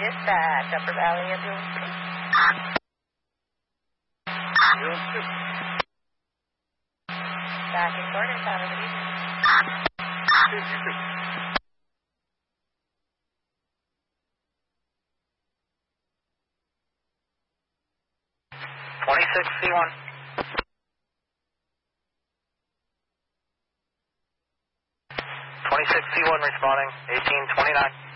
Dispatch, Upper Valley Ambulance 2. Ambulance 2. Back in corner, have a good evening. You too. 26C1. 26C1 responding, 1829.